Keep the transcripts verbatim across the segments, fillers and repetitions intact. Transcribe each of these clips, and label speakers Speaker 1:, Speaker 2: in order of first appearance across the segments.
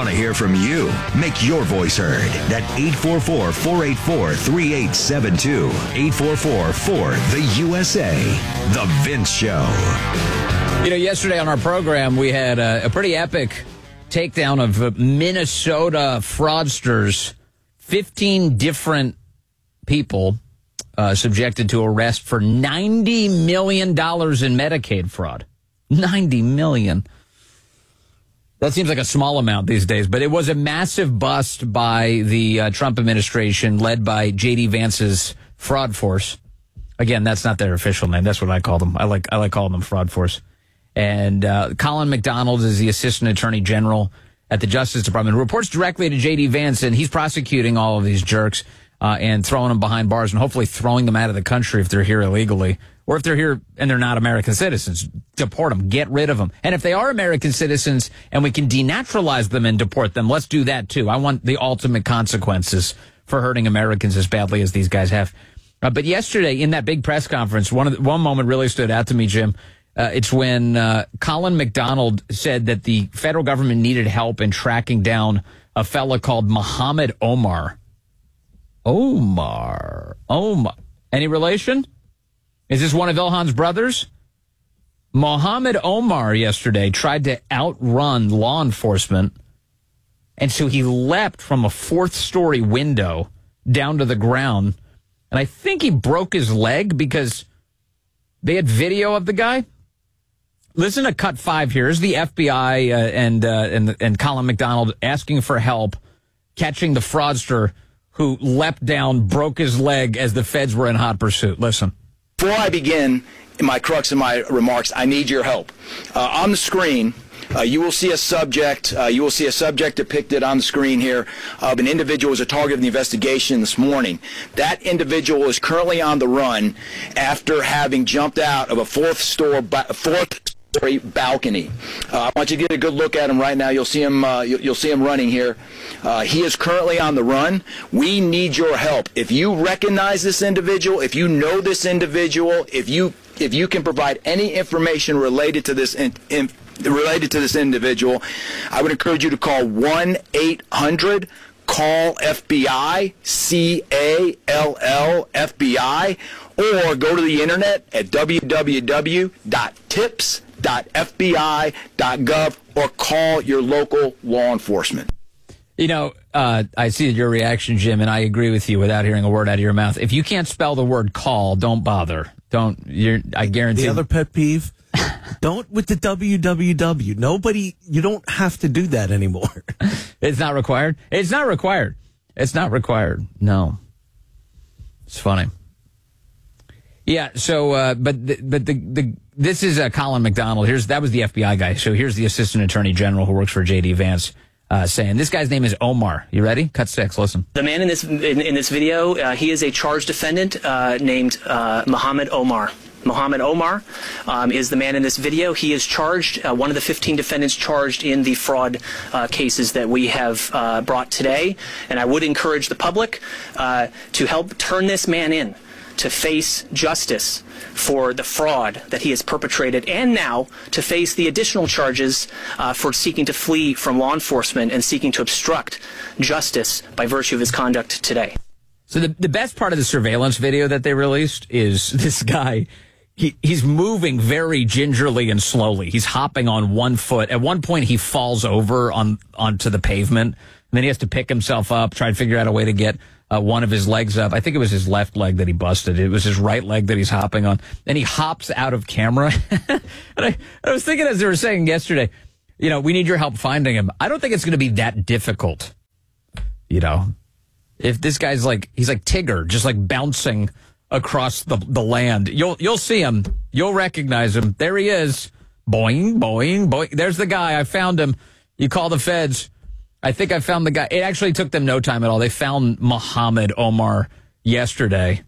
Speaker 1: want to hear from you. Make your voice heard at eight four four, four eight four, three eight seven two. eight four four, four, the U S A. The Vince Show.
Speaker 2: You know, yesterday on our program, we had a, a pretty epic takedown of uh, Minnesota fraudsters. fifteen different people uh, subjected to arrest for ninety million dollars in Medicaid fraud. ninety million dollars. That seems like a small amount these days, but it was a massive bust by the uh, Trump administration led by J D. Vance's fraud force. Again, that's not their official name. That's what I call them. I like I like calling them fraud force. And uh, Colin McDonald is the Assistant Attorney General at the Justice Department, who reports directly to J D. Vance, and he's prosecuting all of these jerks uh, and throwing them behind bars and hopefully throwing them out of the country if they're here illegally. Or if they're here and they're not American citizens, deport them, get rid of them. And if they are American citizens and we can denaturalize them and deport them, let's do that too. I want the ultimate consequences for hurting Americans as badly as these guys have. Uh, but yesterday in that big press conference, one of the, one moment really stood out to me, Jim. Uh, it's when uh, Colin McDonald said that the federal government needed help in tracking down a fella called Muhammad Omar. Omar. Omar. Any relation? Is this one of Ilhan's brothers? Muhammad Omar yesterday tried to outrun law enforcement, and so he leapt from a fourth-story window down to the ground, and I think he broke his leg because they had video of the guy. Listen to cut five here. Here's the F B I uh, and, uh, and, and Colin McDonald asking for help catching the fraudster who leapt down, broke his leg as the feds were in hot pursuit. Listen.
Speaker 3: Before I begin my crux of my remarks, I need your help. Uh, on the screen, uh, you will see a subject. Uh, you will see a subject depicted on the screen here of an individual who was a target of the investigation this morning. That individual is currently on the run after having jumped out of a fourth store, fourth story balcony. Uh, I want you to get a good look at him right now. You'll see him. Uh, you'll, you'll see him running here. Uh, he is currently on the run. We need your help. If you recognize this individual, if you know this individual, if you if you can provide any information related to this in, in, related to this individual, I would encourage you to call one eight hundred call F B I, C A L L F B I, or go to the internet at w w w dot tips dot f b i dot gov or call your local law enforcement.
Speaker 2: You know, uh, I see your reaction, Jim, and I agree with you without hearing a word out of your mouth. If you can't spell the word call, don't bother. Don't, you're, I guarantee.
Speaker 4: The other pet peeve, don't with the W W W. Nobody, you don't have to do that anymore.
Speaker 2: It's not required? It's not required. It's not required. No. It's funny. Yeah, so, uh, but the, but the, the, this is uh, Colin McDonald. Here's, that was the F B I guy. So here's the Assistant Attorney General who works for J D. Vance. Uh, saying this guy's name is Omar. You ready? Cut six. Listen.
Speaker 5: The man in this in, in this video, uh, he is a charged defendant uh, named uh, Muhammad Omar. Muhammad Omar um, is the man in this video. He is charged, uh, one of the fifteen defendants charged in the fraud uh, cases that we have uh, brought today. And I would encourage the public uh, to help turn this man in to face justice for the fraud that he has perpetrated, and now to face the additional charges uh, for seeking to flee from law enforcement and seeking to obstruct justice by virtue of his conduct today.
Speaker 2: So the, the best part of the surveillance video that they released is this guy. He, he's moving very gingerly and slowly. He's hopping on one foot. At one point, he falls over on onto the pavement, and then he has to pick himself up, try to figure out a way to get Uh, one of his legs up. I think it was his left leg that he busted. It was his right leg that he's hopping on. And he hops out of camera. and I, I was thinking, as they were saying yesterday, you know, we need your help finding him. I don't think it's going to be that difficult. You know, if this guy's like, he's like Tigger, just like bouncing across the, the land. You'll, you'll see him. You'll recognize him. There he is. Boing, boing, boing. There's the guy. I found him. You call the feds. I think I found the guy. It actually took them no time at all. They found Muhammad Omar yesterday.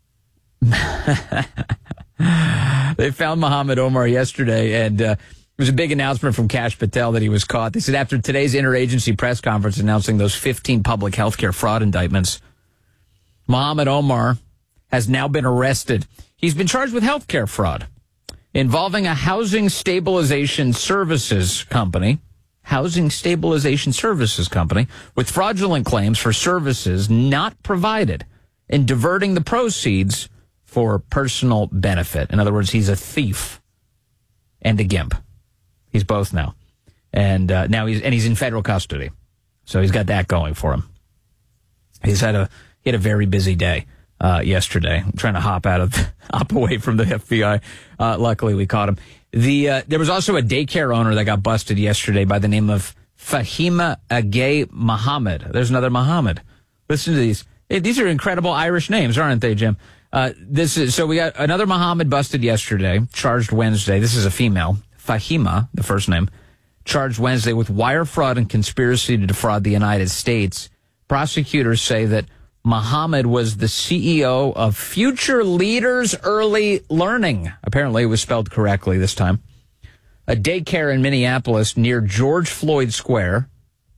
Speaker 2: They found Muhammad Omar yesterday, and uh, it was a big announcement from Kash Patel that he was caught. They said after today's interagency press conference announcing those fifteen public health care fraud indictments, Muhammad Omar has now been arrested. He's been charged with health care fraud involving a housing stabilization services company, Housing Stabilization Services Company with fraudulent claims for services not provided and diverting the proceeds for personal benefit. In other words, he's a thief and a gimp. He's both now. And uh, now he's and he's in federal custody. So he's got that going for him. He's had a he had a very busy day uh, yesterday. I'm trying to hop out of hop away from the F B I. Uh, luckily, we caught him. The uh, there was also a daycare owner that got busted yesterday by the name of Fahima Agay Muhammad. There's another Muhammad. Listen to these. Hey, these are incredible Irish names, aren't they, Jim? Uh, this is so we got another Muhammad busted yesterday, charged Wednesday. This is a female, Fahima, the first name, charged Wednesday with wire fraud and conspiracy to defraud the United States. Prosecutors say that Muhammad was the C E O of Future Leaders Early Learning. Apparently it was spelled correctly this time. A daycare in Minneapolis near George Floyd Square,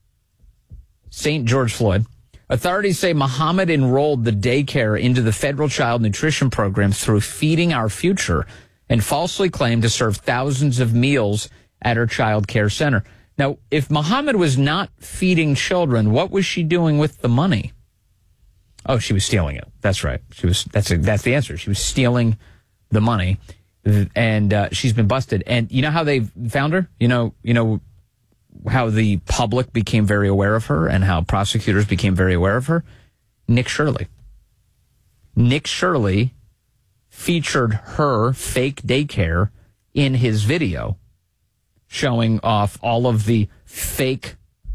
Speaker 2: Saint George Floyd. Authorities say Muhammad enrolled the daycare into the federal child nutrition program through Feeding Our Future and falsely claimed to serve thousands of meals at her child care center. Now, if Muhammad was not feeding children, what was she doing with the money? Oh, she was stealing it. That's right. She was. That's a, that's the answer. She was stealing the money, and uh, she's been busted. And you know how they found her? You know, you know how the public became very aware of her, and how prosecutors became very aware of her. Nick Shirley. Nick Shirley featured her fake daycare in his video, showing off all of the fake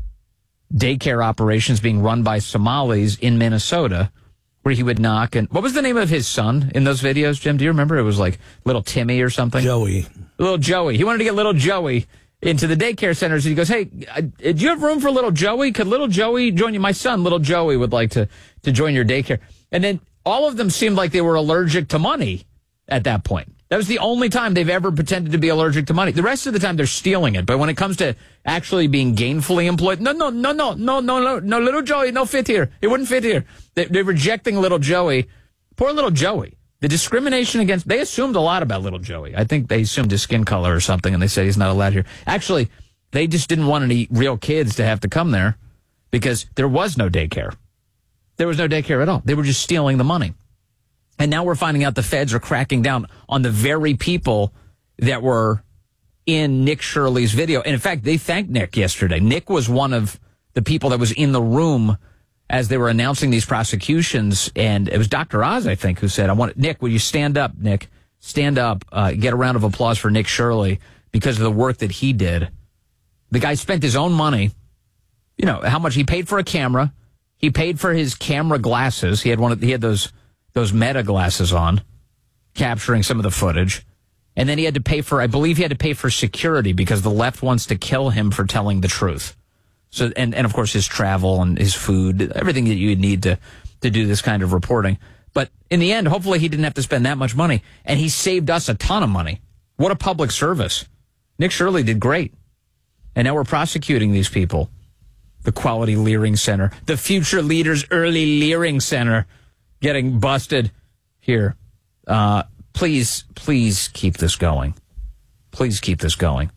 Speaker 2: daycare operations being run by Somalis in Minnesota, where he would knock. And what was the name of his son in those videos, Jim? Do you remember? It was like little Timmy or something.
Speaker 4: Joey.
Speaker 2: Little Joey. He wanted to get little Joey into the daycare centers. He goes, hey, do you have room for little Joey? Could little Joey join you? My son, little Joey, would like to, to join your daycare. And then all of them seemed like they were allergic to money at that point. That was the only time they've ever pretended to be allergic to money. The rest of the time, they're stealing it. But when it comes to actually being gainfully employed, no, no, no, no, no, no, no, no, little Joey, no fit here. It wouldn't fit here. They, they're rejecting little Joey. Poor little Joey. The discrimination against, they assumed a lot about little Joey. I think they assumed his skin color or something, and they said he's not allowed here. Actually, they just didn't want any real kids to have to come there because there was no daycare. There was no daycare at all. They were just stealing the money. And now we're finding out the feds are cracking down on the very people that were in Nick Shirley's video. And in fact, they thanked Nick yesterday. Nick was one of the people that was in the room as they were announcing these prosecutions. And it was Doctor Oz, I think, who said, I want Nick, will you stand up, Nick? Stand up. Uh, get a round of applause for Nick Shirley because of the work that he did. The guy spent his own money. You know, how much he paid for a camera. He paid for his camera glasses. He had one of, he had those those Meta glasses on, capturing some of the footage. And then he had to pay for, I believe he had to pay for security because the left wants to kill him for telling the truth. So, and, and of course his travel and his food, everything that you would need to, to do this kind of reporting. But in the end, hopefully he didn't have to spend that much money. And he saved us a ton of money. What a public service. Nick Shirley did great. And now we're prosecuting these people. The Quality Leering Center, the Future Leaders Early Leering Center, getting busted here. Uh, please, please keep this going. Please keep this going.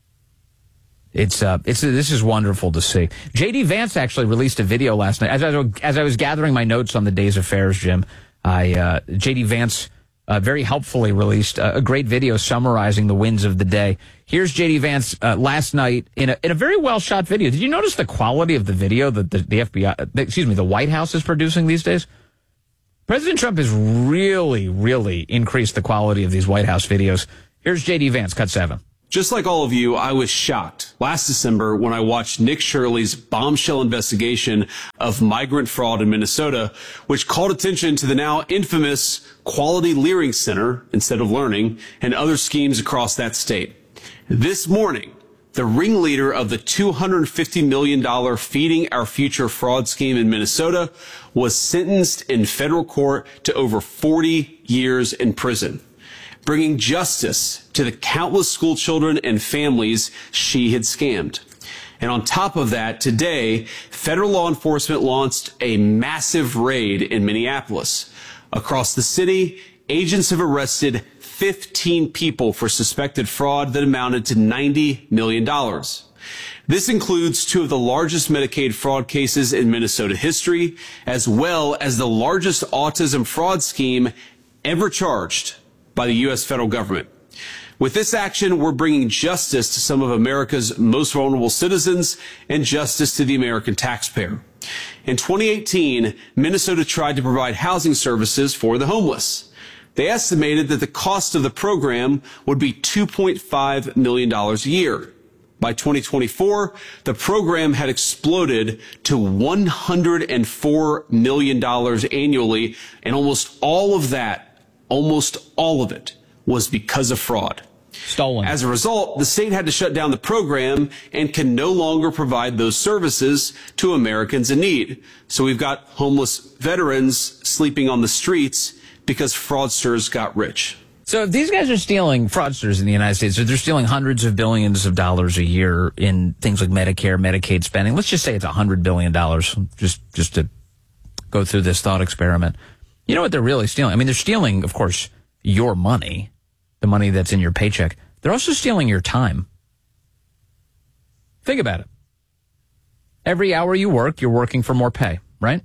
Speaker 2: It's uh, it's this is wonderful to see. J D Vance actually released a video last night. As I was, as I was gathering my notes on the day's affairs, Jim, I uh, J D Vance uh, very helpfully released a, a great video summarizing the wins of the day. Here's J D Vance uh, last night in a in a very well shot video. Did you notice the quality of the video that the, the F B I, excuse me, the White House is producing these days? President Trump has really, really increased the quality of these White House videos. Here's J D Vance, cut seven.
Speaker 6: Just like all of you, I was shocked last December when I watched Nick Shirley's bombshell investigation of migrant fraud in Minnesota, which called attention to the now infamous Quality Leering Center instead of Learning and other schemes across that state. This morning, the ringleader of the two hundred fifty million dollars Feeding Our Future fraud scheme in Minnesota was sentenced in federal court to over forty years in prison, bringing justice to the countless school children and families she had scammed. And on top of that, today, federal law enforcement launched a massive raid in Minneapolis. Across the city, agents have arrested fifteen people for suspected fraud that amounted to ninety million dollars. This includes two of the largest Medicaid fraud cases in Minnesota history, as well as the largest autism fraud scheme ever charged by the U S federal government. With this action, we're bringing justice to some of America's most vulnerable citizens and justice to the American taxpayer. In twenty eighteen, Minnesota tried to provide housing services for the homeless. They estimated that the cost of the program would be two point five million dollars a year. By twenty twenty-four, the program had exploded to one hundred four million dollars annually, and almost all of that, almost all of it, was because of fraud.
Speaker 2: Stolen.
Speaker 6: As a result, the state had to shut down the program and can no longer provide those services to Americans in need. So we've got homeless veterans sleeping on the streets because fraudsters got rich.
Speaker 2: So if these guys are stealing, fraudsters in the United States, if they're stealing hundreds of billions of dollars a year in things like Medicare, Medicaid spending, let's just say it's one hundred billion dollars, just, just to go through this thought experiment. You know what they're really stealing? I mean, they're stealing, of course, your money, the money that's in your paycheck. They're also stealing your time. Think about it. Every hour you work, you're working for more pay, right?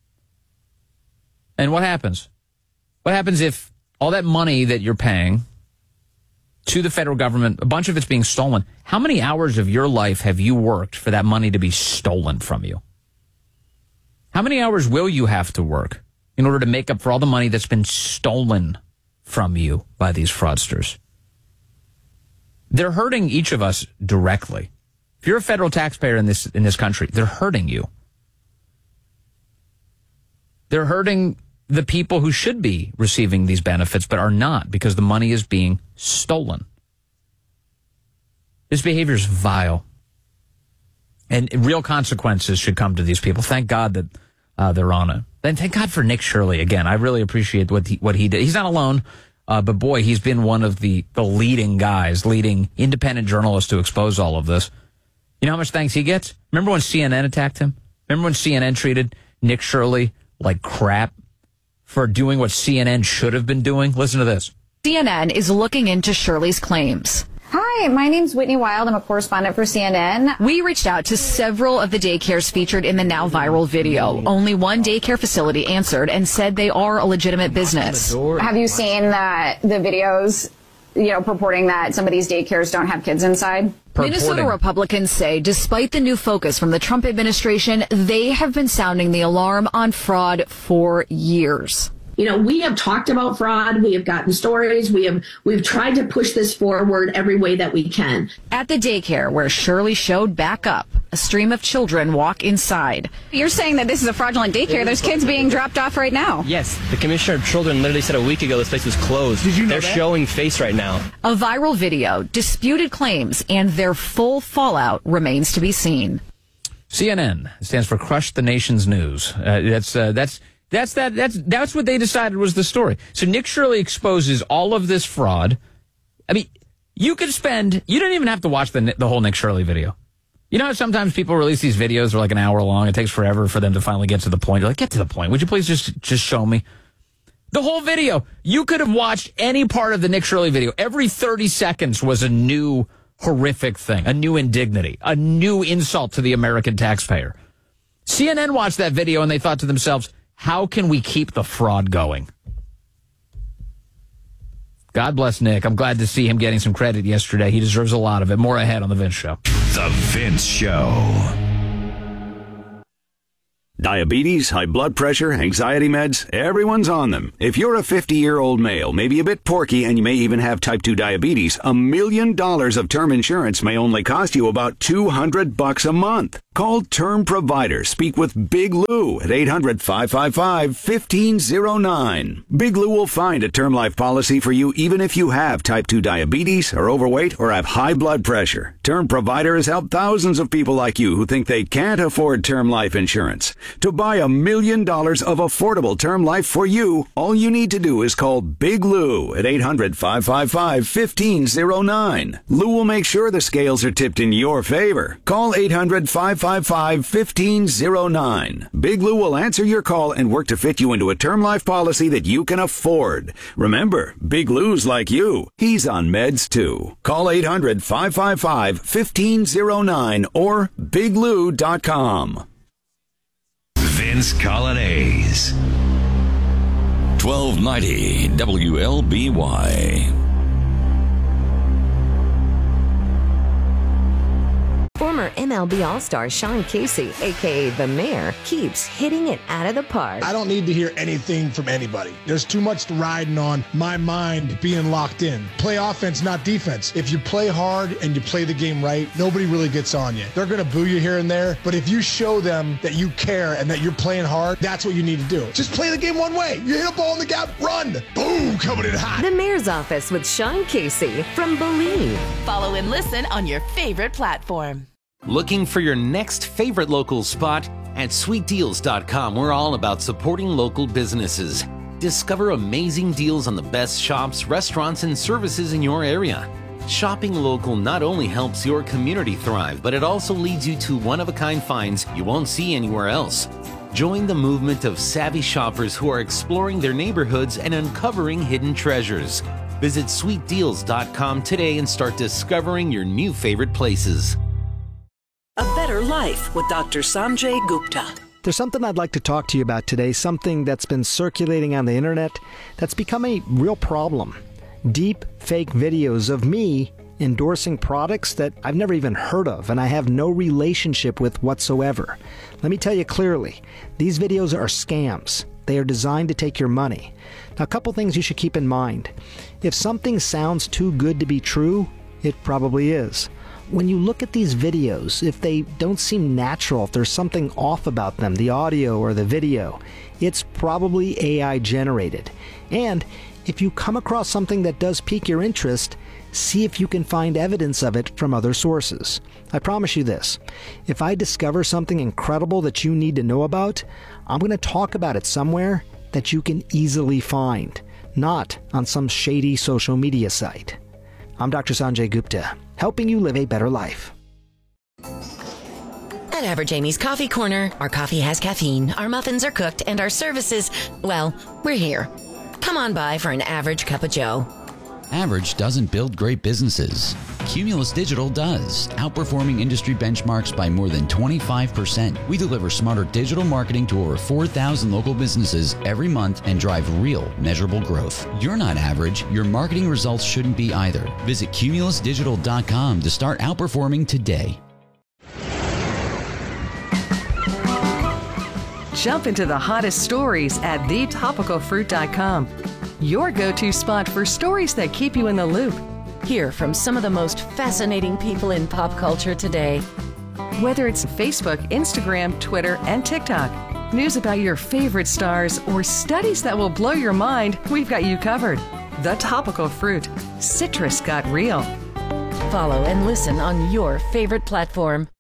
Speaker 2: And what happens? What happens if all that money that you're paying to the federal government, a bunch of it's being stolen? How many hours of your life have you worked for that money to be stolen from you? How many hours will you have to work in order to make up for all the money that's been stolen from you by these fraudsters? They're hurting each of us directly. If you're a federal taxpayer in this in this country, they're hurting you. They're hurting the people who should be receiving these benefits but are not, because the money is being stolen. This behavior is vile. And real consequences should come to these people. Thank God that uh, they're on it. And thank God for Nick Shirley. Again, I really appreciate what he, what he did. He's not alone, uh, but boy, he's been one of the, the leading guys, leading independent journalists to expose all of this. You know how much thanks he gets? Remember when C N N attacked him? Remember when C N N treated Nick Shirley like crap for doing what C N N should have been doing? Listen to this.
Speaker 7: C N N is looking into Shirley's claims.
Speaker 8: Hi, my name's Whitney Wild. I'm a correspondent for C N N.
Speaker 7: We reached out to several of the daycares featured in the now viral video. Only one daycare facility answered and said they are a legitimate business.
Speaker 8: Have you seen that the videos, you know, purporting that some of these daycares don't have kids inside?
Speaker 2: Purporting.
Speaker 7: Minnesota Republicans say despite the new focus from the Trump administration, they have been sounding the alarm on fraud for years.
Speaker 9: You know, we have talked about fraud. We have gotten stories. We have we've tried to push this forward every way that we can.
Speaker 7: At the daycare where Shirley showed back up, a stream of children walk inside.
Speaker 8: You're saying that this is a fraudulent daycare. There's kids being dropped off right now.
Speaker 10: Yes, the Commissioner of Children literally said a week ago this place was closed.
Speaker 4: Did you know
Speaker 10: They're
Speaker 4: that?
Speaker 10: showing face right now.
Speaker 7: A viral video, disputed claims, and their full fallout remains to be seen.
Speaker 2: C N N stands for Crush the Nation's News. Uh, that's uh, that's that's that that's that's what they decided was the story. So Nick Shirley exposes all of this fraud. I mean, you could spend you don't even have to watch the the whole Nick Shirley video. You know how sometimes people release these videos, they're like an hour long. It takes forever for them to finally get to the point. You're like, get to the point. Would you please just just show me the whole video? You could have watched any part of the Nick Shirley video. Every thirty seconds was a new horrific thing, a new indignity, a new insult to the American taxpayer. C N N watched that video and they thought to themselves, how can we keep the fraud going? God bless Nick. I'm glad to see him getting some credit yesterday. He deserves a lot of it. More ahead on The Vince Show.
Speaker 1: The Vince Show.
Speaker 11: Diabetes, high blood pressure, anxiety meds, everyone's on them. If you're a fifty-year-old male, maybe a bit porky, and you may even have type two diabetes, a million dollars of term insurance may only cost you about two hundred bucks a month. Call Term Provider. Speak with Big Lou at eight hundred, five five five, one five zero nine. Big Lou will find a term life policy for you even if you have type two diabetes, are overweight, or have high blood pressure. Term Provider has helped thousands of people like you who think they can't afford term life insurance. To buy a million dollars of affordable term life for you, all you need to do is call Big Lou at eight hundred, five five five, one five zero nine. Lou will make sure the scales are tipped in your favor. Call eight hundred, five five five, one five zero nine. Big Lou will answer your call and work to fit you into a term life policy that you can afford. Remember, Big Lou's like you. He's on meds too. Call eight hundred, five five five, five, one five zero nine or big lou dot com.
Speaker 1: Vince Colonnese.
Speaker 12: twelve ninety W L B Y.
Speaker 13: Former M L B All-Star Sean Casey, a k a. The Mayor, keeps hitting it out of the park.
Speaker 14: I don't need to hear anything from anybody. There's too much riding on my mind being locked in. Play offense, not defense. If you play hard and you play the game right, nobody really gets on you. They're going to boo you here and there, but if you show them that you care and that you're playing hard, that's what you need to do. Just play the game one way. You hit a ball in the gap, run. Boom, coming in hot.
Speaker 13: The Mayor's Office with Sean Casey from Believe.
Speaker 15: Follow and listen on your favorite platform.
Speaker 16: Looking for your next favorite local spot? At sweet deals dot com, we're all about supporting local businesses. Discover amazing deals on the best shops, restaurants, and services in your area. Shopping local not only helps your community thrive, but it also leads you to one-of-a-kind finds you won't see anywhere else. Join the movement of savvy shoppers who are exploring their neighborhoods and uncovering hidden treasures. Visit sweet deals dot com today and start discovering your new favorite places.
Speaker 17: A Better Life with Doctor Sanjay Gupta.
Speaker 18: There's something I'd like to talk to you about today, something that's been circulating on the internet that's become a real problem. Deep fake videos of me endorsing products that I've never even heard of and I have no relationship with whatsoever. Let me tell you clearly, these videos are scams. They are designed to take your money. Now, a couple things you should keep in mind. If something sounds too good to be true, it probably is. When you look at these videos, if they don't seem natural, if there's something off about them, the audio or the video, it's probably A I generated. And if you come across something that does pique your interest, see if you can find evidence of it from other sources. I promise you this, if I discover something incredible that you need to know about, I'm going to talk about it somewhere that you can easily find, not on some shady social media site. I'm Doctor Sanjay Gupta, helping you live a better life.
Speaker 15: At Average Amy's Coffee Corner, our coffee has caffeine, our muffins are cooked, and our services, well, we're here. Come on by for an average cup of joe.
Speaker 19: Average doesn't build great businesses. Cumulus Digital does, outperforming industry benchmarks by more than twenty-five percent. We deliver smarter digital marketing to over four thousand local businesses every month and drive real, measurable growth. You're not average. Your marketing results shouldn't be either. Visit cumulus digital dot com to start outperforming today.
Speaker 20: Jump into the hottest stories at the topical fruit dot com. Your go-to spot for stories that keep you in the loop.
Speaker 15: Hear from some of the most fascinating people in pop culture today.
Speaker 20: Whether it's Facebook, Instagram, Twitter, and TikTok, news about your favorite stars, or studies that will blow your mind, we've got you covered. The Topical Fruit. Citrus got real.
Speaker 15: Follow and listen on your favorite platform.